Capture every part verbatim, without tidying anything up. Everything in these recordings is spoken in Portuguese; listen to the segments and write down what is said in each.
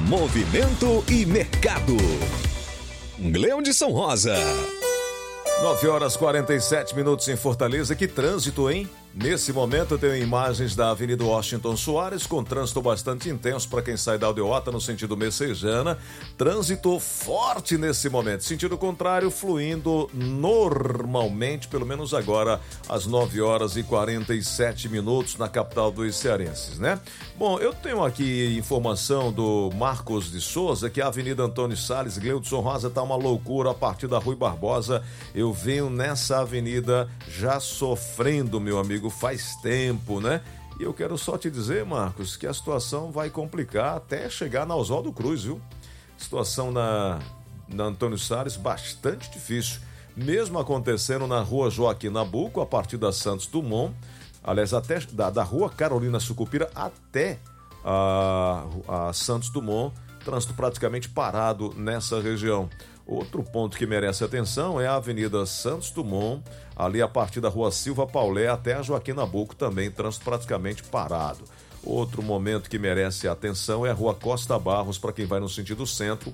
Movimento e mercado. Gleudson Rosa. nove horas e quarenta e sete minutos em Fortaleza. Que trânsito, hein? Nesse momento eu tenho imagens da Avenida Washington Soares com trânsito bastante intenso para quem sai da Aldeota no sentido Messejana. Trânsito forte nesse momento. Sentido contrário, fluindo normalmente, pelo menos agora, às nove horas e quarenta e sete minutos na capital dos cearenses, né? Bom, eu tenho aqui informação do Marcos de Souza que a Avenida Antônio Salles, Gleudson Rosa, tá uma loucura a partir da Rui Barbosa. Eu venho nessa avenida já sofrendo, meu amigo, faz tempo, né? E eu quero só te dizer, Marcos, que a situação vai complicar até chegar na Oswaldo Cruz, viu? Situação na, na Antônio Salles bastante difícil. Mesmo acontecendo na rua Joaquim Nabuco, a partir da Santos Dumont, aliás, até da, da rua Carolina Sucupira até a, a Santos Dumont, trânsito praticamente parado nessa região. Outro ponto que merece atenção é a Avenida Santos Dumont, ali a partir da Rua Silva Paulé até a Joaquim Nabuco, também trânsito praticamente parado. Outro momento que merece atenção é a Rua Costa Barros, para quem vai no sentido centro,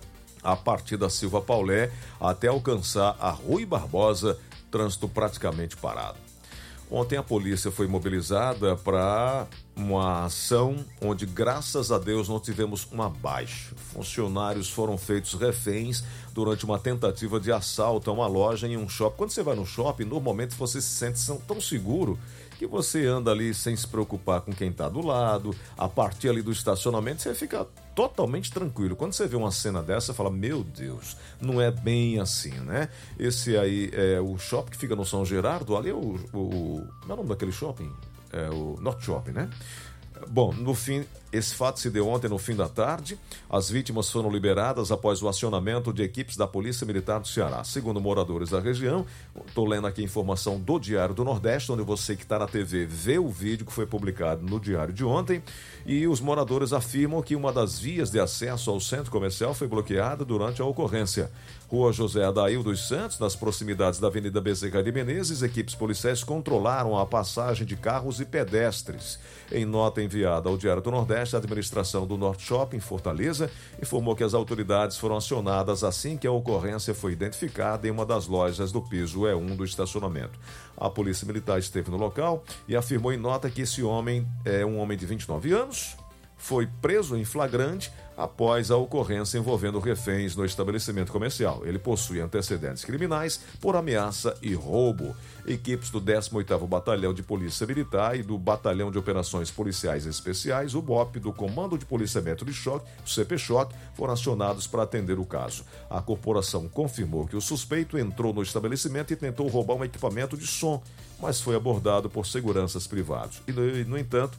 a partir da Silva Paulé até alcançar a Rui Barbosa, trânsito praticamente parado. Ontem a polícia foi mobilizada para uma ação onde, graças a Deus, não tivemos uma baixa. Funcionários foram feitos reféns durante uma tentativa de assalto a uma loja em um shopping. Quando você vai no shopping, normalmente você se sente tão seguro que você anda ali sem se preocupar com quem está do lado. A partir ali do estacionamento, você fica totalmente tranquilo. Quando você vê uma cena dessa, você fala, meu Deus, não é bem assim, né? Esse aí é o shopping que fica no São Gerardo, ali é o... o não é o nome daquele shopping? É o Norte Shopping, né? Bom, no fim, esse fato se deu ontem no fim da tarde. As vítimas foram liberadas após o acionamento de equipes da Polícia Militar do Ceará. Segundo moradores da região, estou lendo aqui a informação do Diário do Nordeste, onde você que está na T V vê o vídeo que foi publicado no diário de ontem, e os moradores afirmam que uma das vias de acesso ao centro comercial foi bloqueada durante a ocorrência. Rua José Adail dos Santos, nas proximidades da Avenida Bezerra de Menezes, equipes policiais controlaram a passagem de carros e pedestres. Em nota enviada ao Diário do Nordeste, a administração do Norte Shopping, Fortaleza, informou que as autoridades foram acionadas assim que a ocorrência foi identificada em uma das lojas do piso E um do estacionamento. A Polícia Militar esteve no local e afirmou em nota que esse homem é um homem de vinte e nove anos, foi preso em flagrante após a ocorrência envolvendo reféns no estabelecimento comercial. Ele possui antecedentes criminais por ameaça e roubo. Equipes do décimo oitavo Batalhão de Polícia Militar e do Batalhão de Operações Policiais Especiais, o B O P, do Comando de Policiamento de Choque, o C P Choque, foram acionados para atender o caso. A corporação confirmou que o suspeito entrou no estabelecimento e tentou roubar um equipamento de som, mas foi abordado por seguranças privados. E, no, no entanto,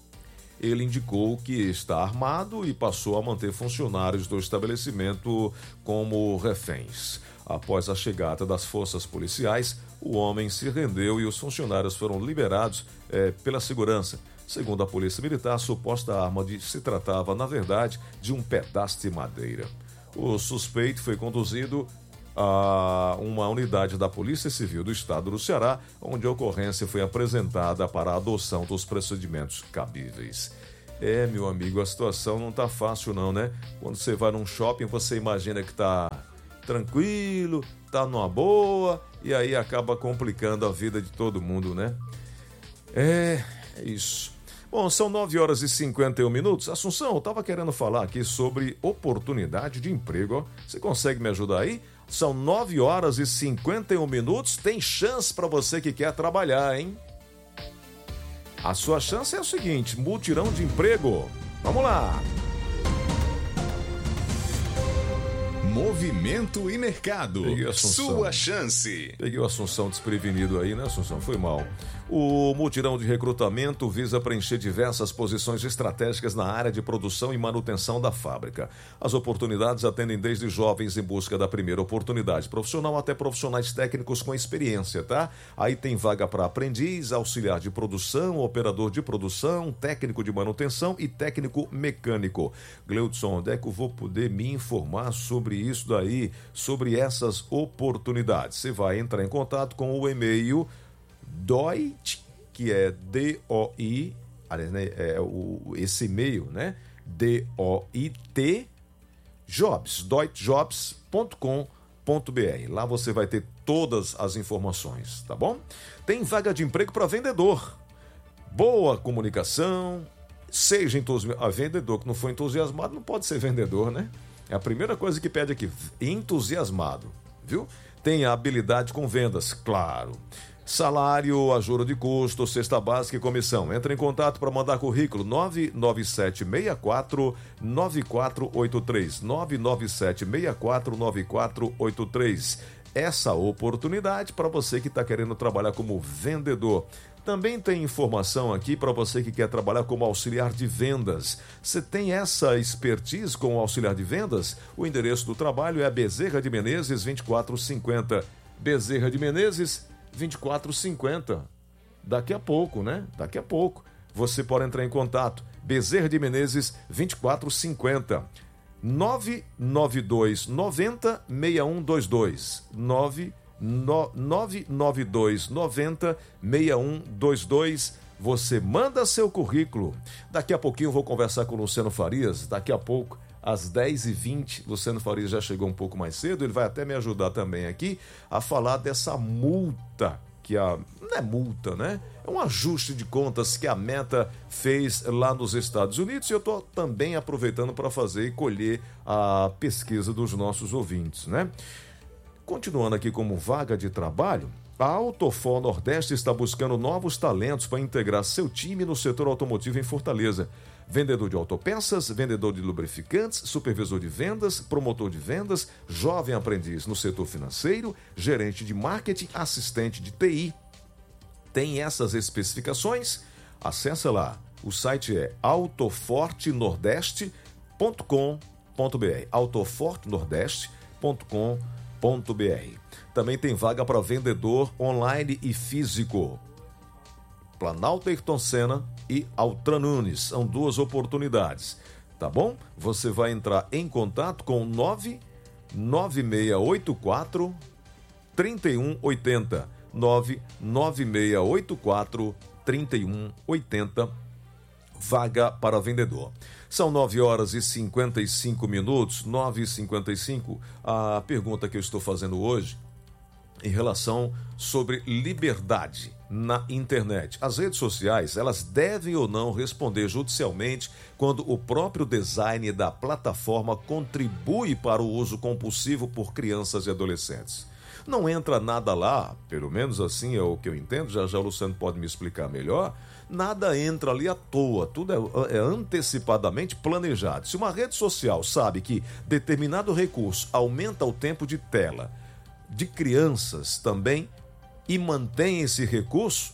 ele indicou que está armado e passou a manter funcionários do estabelecimento como reféns. Após a chegada das forças policiais, o homem se rendeu e os funcionários foram liberados eh, pela segurança. Segundo a Polícia Militar, a suposta arma de, se tratava, na verdade, de um pedaço de madeira. O suspeito foi conduzido a uma unidade da Polícia Civil do Estado do Ceará, onde a ocorrência foi apresentada para a adoção dos procedimentos cabíveis. É, meu amigo, a situação não tá fácil não, né? Quando você vai num shopping, você imagina que tá tranquilo, tá numa boa, e aí acaba complicando a vida de todo mundo, né? É, é isso. Bom, são nove horas e cinquenta e um minutos. Assunção, eu tava querendo falar aqui sobre oportunidade de emprego, ó. Você consegue me ajudar aí? São nove horas e cinquenta e um minutos. Tem chance para você que quer trabalhar, hein? A sua chance é o seguinte: mutirão de emprego. Vamos lá. Movimento e mercado. Sua chance. Peguei o Assunção desprevenido aí, né, Assunção? Foi mal. O mutirão de recrutamento visa preencher diversas posições estratégicas na área de produção e manutenção da fábrica. As oportunidades atendem desde jovens em busca da primeira oportunidade profissional até profissionais técnicos com experiência, tá? Aí tem vaga para aprendiz, auxiliar de produção, operador de produção, técnico de manutenção e técnico mecânico. Gleudson, onde é que eu vou poder me informar sobre isso daí, sobre essas oportunidades? Você vai entrar em contato com o e-mail Doit, que é D O I, aliás, né, é o, esse e-mail, né? D O I T, Jobs, doit jobs ponto com ponto b r. Lá você vai ter todas as informações, tá bom? Tem vaga de emprego para vendedor. Boa comunicação, seja entusiasmado. A vendedor que não for entusiasmado não pode ser vendedor, né? É a primeira coisa que pede aqui, entusiasmado, viu? Tem a habilidade com vendas, claro. Salário, ajuda de custo, cesta básica e comissão. Entre em contato para mandar currículo nove nove sete seis quatro nove quatro oito três, nove nove sete seis quatro nove quatro oito três. Essa oportunidade para você que está querendo trabalhar como vendedor. Também tem informação aqui para você que quer trabalhar como auxiliar de vendas. Você tem essa expertise com o auxiliar de vendas? O endereço do trabalho é Bezerra de Menezes vinte e quatro cinquenta. Bezerra de Menezes vinte e quatro cinquenta. Daqui a pouco, né? Daqui a pouco. Você pode entrar em contato. Bezerra de Menezes vinte e quatro cinquenta. nove nove dois nove zero seis um dois dois. nove nove nove dois nove zero seis um dois dois. Você manda seu currículo. Daqui a pouquinho eu vou conversar com o Luciano Farias. Daqui a pouco, às dez e vinte, Luciano Farias já chegou um pouco mais cedo. Ele vai até me ajudar também aqui a falar dessa multa que a... não é multa, né? É um ajuste de contas que a Meta fez lá nos Estados Unidos, e eu estou também aproveitando para fazer e colher a pesquisa dos nossos ouvintes, né? Continuando aqui como vaga de trabalho, a Autofor Nordeste está buscando novos talentos para integrar seu time no setor automotivo em Fortaleza. Vendedor de autopeças, vendedor de lubrificantes, supervisor de vendas, promotor de vendas, jovem aprendiz no setor financeiro, gerente de marketing, assistente de T I. Tem essas especificações? Acesse lá. O site é autoforte nordeste ponto com ponto b r. autoforte nordeste ponto com ponto b r. Também tem vaga para vendedor online e físico. Planalto Ayrton Senna e Altran Nunes. São duas oportunidades, tá bom? Você vai entrar em contato com nove nove seis oito quatro três um oito zero. nove nove seis oito quatro três um oito zero. Vaga para vendedor. São nove horas e cinquenta e cinco minutos, nove e cinquenta e cinco. A pergunta que eu estou fazendo hoje em relação sobre liberdade na internet. As redes sociais, elas devem ou não responder judicialmente quando o próprio design da plataforma contribui para o uso compulsivo por crianças e adolescentes. Não entra nada lá, pelo menos assim é o que eu entendo, já já o Luciano pode me explicar melhor, nada entra ali à toa, tudo é, é antecipadamente planejado. Se uma rede social sabe que determinado recurso aumenta o tempo de tela de crianças também e mantém esse recurso,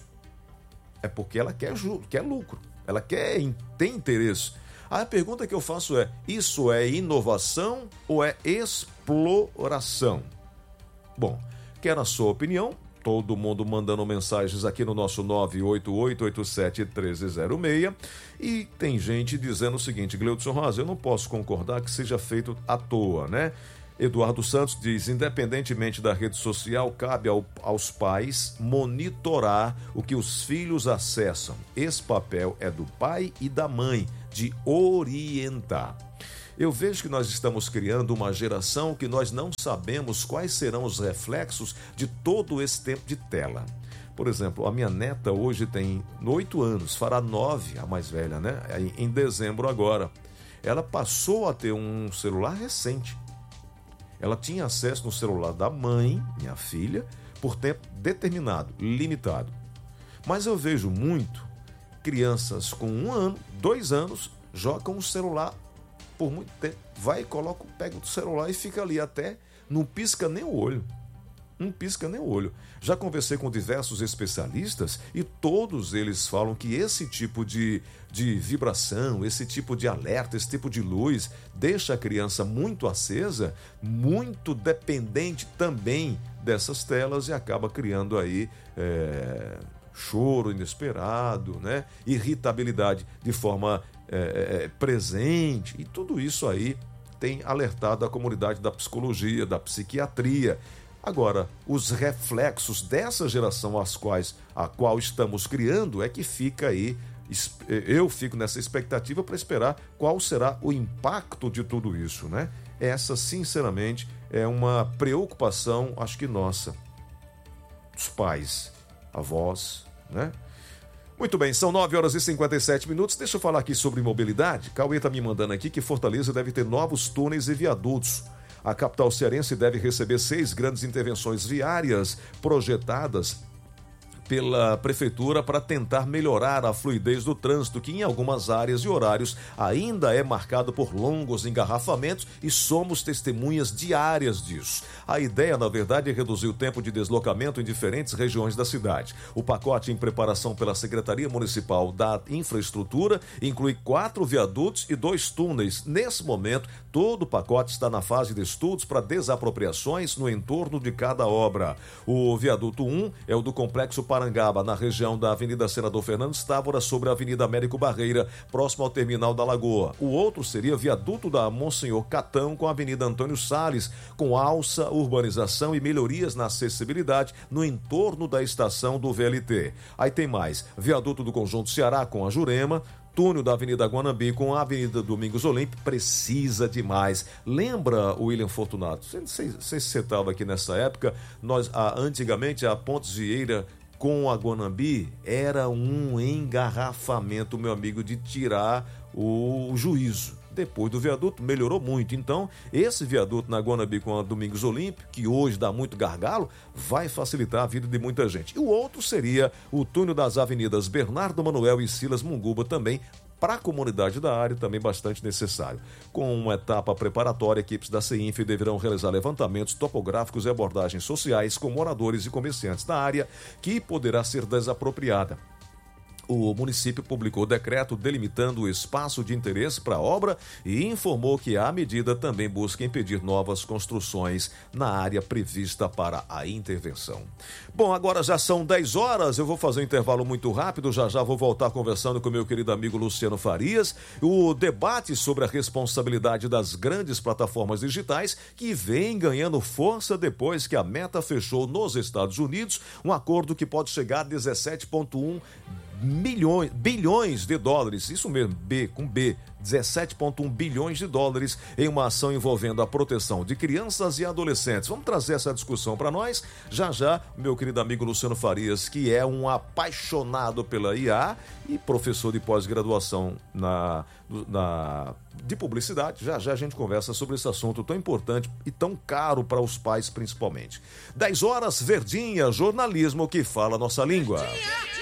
é porque ela quer, quer lucro, ela quer, tem interesse. A pergunta que eu faço é, isso é inovação ou é exploração? Bom, quero a sua opinião, todo mundo mandando mensagens aqui no nosso nove oito oito oito sete um três zero seis, e tem gente dizendo o seguinte: Gleudson Rosa, eu não posso concordar que seja feito à toa, né? Eduardo Santos diz, independentemente da rede social, cabe ao, aos pais monitorar o que os filhos acessam. Esse papel é do pai e da mãe, de orientar. Eu vejo que nós estamos criando uma geração que nós não sabemos quais serão os reflexos de todo esse tempo de tela. Por exemplo, a minha neta hoje tem oito anos, fará nove, a mais velha, né? Em dezembro agora. Ela passou a ter um celular recente. Ela tinha acesso no celular da mãe, minha filha, por tempo determinado, limitado. Mas eu vejo muito crianças com um ano, dois anos, jogam o celular por muito tempo. Vai, coloca, pega o celular e fica ali até, não pisca nem o olho. Não pisca nem o olho. Já conversei com diversos especialistas e todos eles falam que esse tipo de, de vibração, esse tipo de alerta, esse tipo de luz deixa a criança muito acesa, muito dependente também dessas telas e acaba criando aí é, choro inesperado, né? Irritabilidade de forma é, é, presente, e tudo isso aí tem alertado a comunidade da psicologia, da psiquiatria. Agora, os reflexos dessa geração às quais, a qual estamos criando é que fica aí eu fico nessa expectativa para esperar qual será o impacto de tudo isso, né? Essa, sinceramente, é uma preocupação, acho que nossa, dos pais, avós, né? Muito bem, são nove horas e cinquenta e sete minutos. Deixa eu falar aqui sobre mobilidade. Cauê está me mandando aqui que Fortaleza deve ter novos túneis e viadutos. A capital cearense deve receber seis grandes intervenções viárias projetadas pela prefeitura para tentar melhorar a fluidez do trânsito, que em algumas áreas e horários ainda é marcado por longos engarrafamentos e somos testemunhas diárias disso. A ideia, na verdade, é reduzir o tempo de deslocamento em diferentes regiões da cidade. O pacote em preparação pela Secretaria Municipal da Infraestrutura inclui quatro viadutos e dois túneis. Nesse momento, todo o pacote está na fase de estudos para desapropriações no entorno de cada obra. O viaduto um é o do Complexo Parangaba, na região da Avenida Senador Fernandes Távora, sobre a Avenida Américo Barreira, próximo ao terminal da Lagoa. O outro seria viaduto da Monsenhor Catão com a Avenida Antônio Salles, com alça, urbanização e melhorias na acessibilidade no entorno da estação do V L T. Aí tem mais, viaduto do Conjunto Ceará com a Jurema, túnel da Avenida Guanambi com a Avenida Domingos Olímpio, precisa demais. Lembra, William Fortunato? Não sei, não sei se você estava aqui nessa época, nós, a, antigamente a Pontes Vieira com a Guanambi era um engarrafamento, meu amigo, de tirar o juízo. Depois do viaduto, melhorou muito. Então, esse viaduto na Guanambi com a Domingos Olímpio, que hoje dá muito gargalo, vai facilitar a vida de muita gente. E o outro seria o túnel das avenidas Bernardo Manuel e Silas Munguba, também para a comunidade da área, também bastante necessário. Com uma etapa preparatória, equipes da CEINF deverão realizar levantamentos topográficos e abordagens sociais com moradores e comerciantes da área, que poderá ser desapropriada. O município publicou decreto delimitando o espaço de interesse para a obra e informou que a medida também busca impedir novas construções na área prevista para a intervenção. Bom, agora já são dez horas, eu vou fazer um intervalo muito rápido, já já vou voltar conversando com meu querido amigo Luciano Farias. O debate sobre a responsabilidade das grandes plataformas digitais que vem ganhando força depois que a Meta fechou nos Estados Unidos um acordo que pode chegar a dezessete vírgula um milhões, bilhões de dólares, isso mesmo, B com B, dezessete vírgula um bilhões de dólares em uma ação envolvendo a proteção de crianças e adolescentes. Vamos trazer essa discussão para nós. Já já, meu querido amigo Luciano Farias, que é um apaixonado pela I A e professor de pós-graduação na, na, de publicidade. Já já a gente conversa sobre esse assunto tão importante e tão caro para os pais, principalmente. dez horas, Verdinha, jornalismo que fala nossa língua.